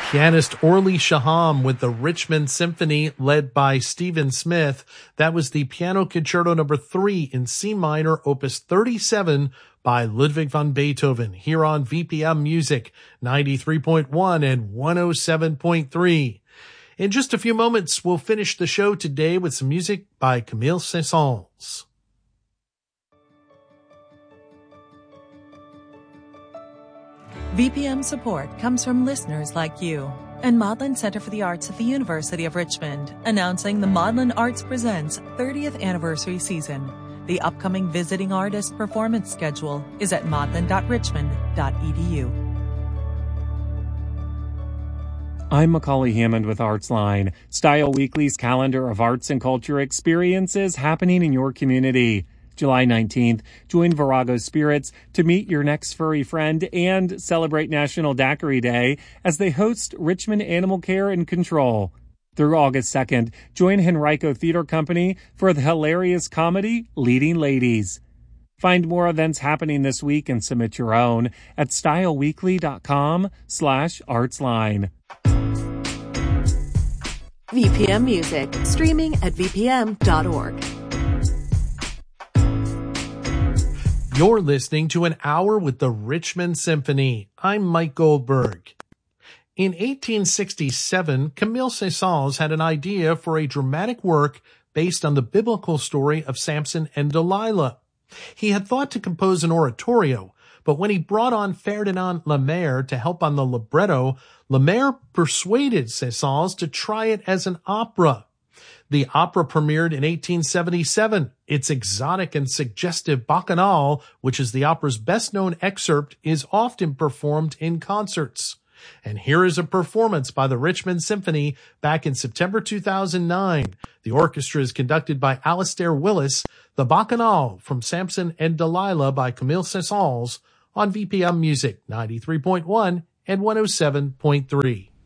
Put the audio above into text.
Pianist Orly Shaham with the Richmond Symphony led by Stephen Smith. That was the Piano Concerto number 3 in C minor, opus 37 by Ludwig van Beethoven, here on VPM Music 93.1 and 107.3. In just a few moments, we'll finish the show today with some music by Camille Saint-Saëns. VPM support comes from listeners like you and Maudlin Center for the Arts at the University of Richmond, announcing the Maudlin Arts Presents 30th Anniversary Season. The upcoming visiting artist performance schedule is at maudlin.richmond.edu. I'm Macaulay Hammond with ArtsLine, Style Weekly's calendar of arts and culture experiences happening in your community. July 19th, join Virago Spirits to meet your next furry friend and celebrate National Daiquiri Day as they host Richmond Animal Care and Control. Through August 2nd, join Henrico Theater Company for the hilarious comedy Leading Ladies. Find more events happening this week and submit your own at styleweekly.com/artsline. VPM Music, streaming at vpm.org. You're listening to an hour with the Richmond Symphony. I'm Mike Goldberg. In 1867, Camille Saint-Saëns had an idea for a dramatic work based on the biblical story of Samson and Delilah. He had thought to compose an oratorio, but when he brought on Ferdinand Lemaire to help on the libretto, Lemaire persuaded Saint-Saëns to try it as an opera. The opera premiered in 1877. Its exotic and suggestive Bacchanal, which is the opera's best-known excerpt, is often performed in concerts. And here is a performance by the Richmond Symphony back in September 2009. The orchestra is conducted by Alastair Willis. The Bacchanal from Samson and Delilah by Camille Saint-Saëns on VPM Music 93.1 and 107.3.